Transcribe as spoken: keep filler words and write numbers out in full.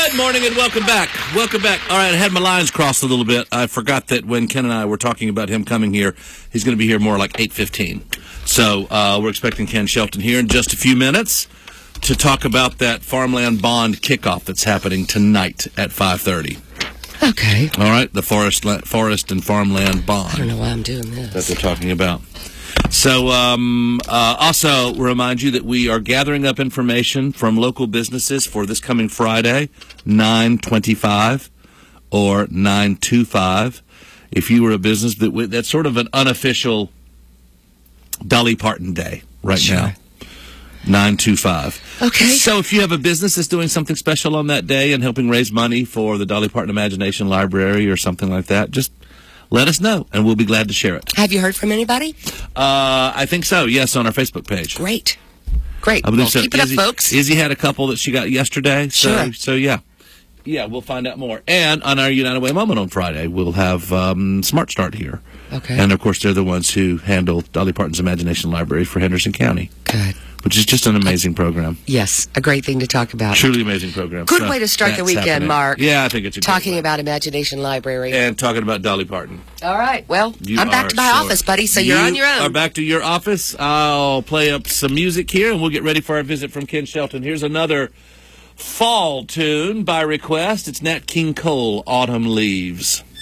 Good morning and welcome back. Welcome back. All right, I had my lines crossed a little bit. I forgot that when Ken and I were talking about him coming here, he's going to be here more like eight fifteen. So uh, we're expecting Ken Shelton here in just a few minutes to talk about that farmland bond kickoff that's happening tonight at five thirty. Okay. All right, the forest, forest and farmland bond. I don't know why I'm doing this. That they're talking about. So, um, uh, also remind you that we are gathering up information from local businesses for this coming Friday, nine twenty-five or nine twenty-five. If you were a business that w- that's sort of an unofficial Dolly Parton Day right Sure. now, nine twenty-five. Okay. So if you have a business that's doing something special on that day and helping raise money for the Dolly Parton Imagination Library or something like that, just let us know, and we'll be glad to share it. Have you heard from anybody? Uh, I think so, yes, on our Facebook page. Great. Great. I believe Well, so. keep it Izzy, up, folks. Izzy had a couple that she got yesterday. So, Sure. So, yeah. Yeah, we'll find out more. And on our United Way moment on Friday, we'll have um, Smart Start here. Okay. And, of course, they're the ones who handle Dolly Parton's Imagination Library for Henderson County. Good. Which is just an amazing program. Yes, a great thing to talk about. Truly amazing program. Good So way to start the that's weekend, happening. Mark. Yeah, I think it's a good Talking way. about Imagination Library. And talking about Dolly Parton. All right. Well, You I'm back are to my so- office, buddy, so you're you on your own. are back to your office. I'll play up some music here, and we'll get ready for our visit from Ken Shelton. Here's another fall tune by request. It's Nat King Cole, Autumn Leaves.